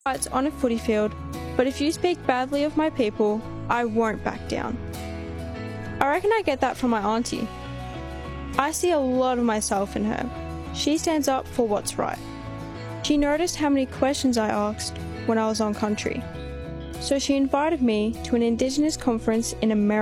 fights on a footy field, but if you speak badly of my people, I won't back down. I reckon I get that from my auntie. I see a lot of myself in her. She stands up for what's right. She noticed how many questions I asked when I was on country, so she invited me to an Indigenous conference in America.